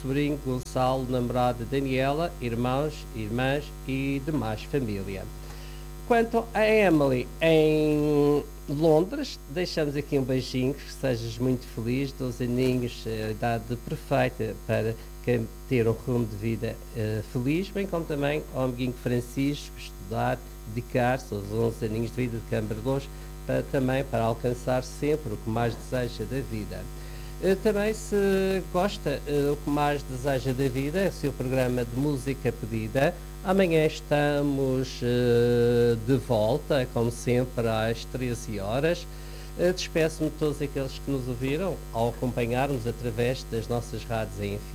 sobrinho Gonçalo, namorada Daniela, irmãos, irmãs e demais família. Quanto a Emily em Londres, deixamos aqui um beijinho, que sejas muito feliz, 12 aninhos, a idade perfeita para ter um rumo de vida feliz, bem como também ao amiguinho Francisco, estudar, dedicar-se aos 11 aninhos de vida de Camberlões, também para alcançar sempre o que mais deseja da vida. Também, se gosta, o que mais deseja da vida é o seu programa de música pedida. Amanhã estamos de volta, como sempre, às 13 horas. Despeço-me de todos aqueles que nos ouviram ao acompanharmos através das nossas rádios em